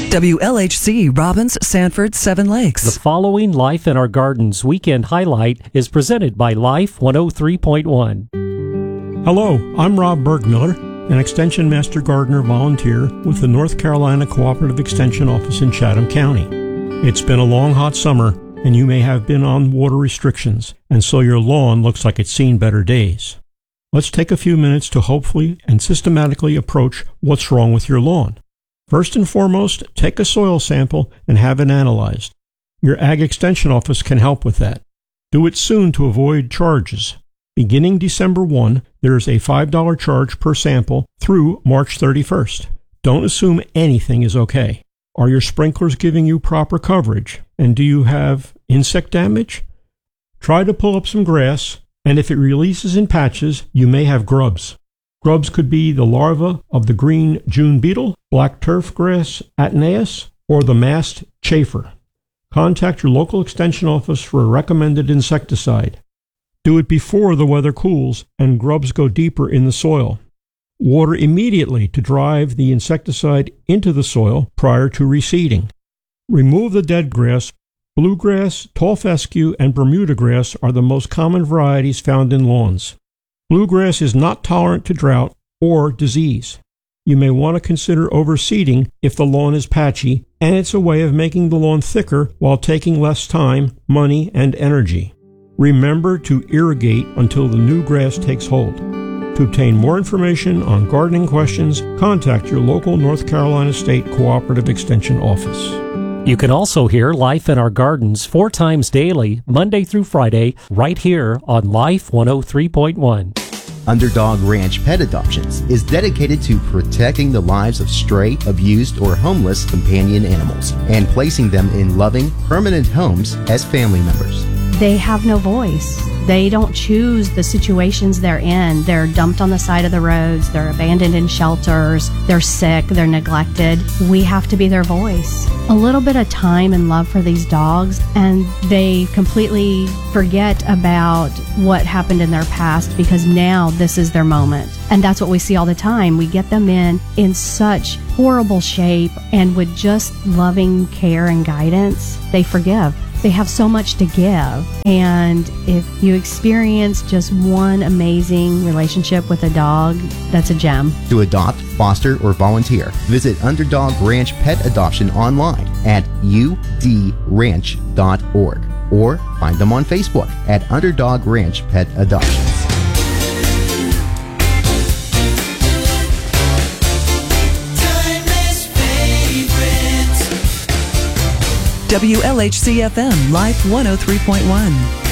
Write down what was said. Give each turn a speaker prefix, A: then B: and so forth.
A: WLHC Robbins, Sanford, Seven Lakes.
B: The following Life in Our Gardens weekend highlight is presented by Life 103.1.
C: Hello, I'm Rob Bergmiller, an Extension Master Gardener volunteer with the North Carolina Cooperative Extension Office in Chatham County. It's been a long, hot summer, and you may have been on water restrictions, and so your lawn looks like it's seen better days. Let's take a few minutes to hopefully and systematically approach what's wrong with your lawn. First and foremost, take a soil sample and have it analyzed. Your Ag Extension Office can help with that. Do it soon to avoid charges. Beginning December 1, there is a $5 charge per sample through March 31st. Don't assume anything is okay. Are your sprinklers giving you proper coverage? And do you have insect damage? Try to pull up some grass, and if it releases in patches, you may have grubs. Grubs could be the larva of the green June beetle, black turf grass Atenaeus, or the masked chafer. Contact your local extension office for a recommended insecticide. Do it before the weather cools and grubs go deeper in the soil. Water immediately to drive the insecticide into the soil prior to reseeding. Remove the dead grass. Bluegrass, tall fescue, and Bermuda grass are the most common varieties found in lawns. Bluegrass is not tolerant to drought or disease. You may want to consider overseeding if the lawn is patchy, and it's a way of making the lawn thicker while taking less time, money, and energy. Remember to irrigate until the new grass takes hold. To obtain more information on gardening questions, contact your local North Carolina State Cooperative Extension Office.
B: You can also hear Life in Our Gardens 4 times daily, Monday through Friday, right here on Life 103.1.
D: Underdog Ranch Pet Adoptions is dedicated to protecting the lives of stray, abused, or homeless companion animals and placing them in loving, permanent homes as family members.
E: They have no voice. They don't choose the situations they're in. They're dumped on the side of the roads. They're abandoned in shelters. They're sick. They're neglected. We have to be their voice. A little bit of time and love for these dogs, and they completely forget about what happened in their past because now this is their moment. And that's what we see all the time. We get them in such horrible shape, and with just loving care and guidance, they forgive. They have so much to give, and if you experience just one amazing relationship with a dog, that's a gem.
D: To adopt, foster, or volunteer, visit Underdog Ranch Pet Adoption online at udranch.org or find them on Facebook at Underdog Ranch Pet Adoptions.
A: WLHC FM, Life 103.1.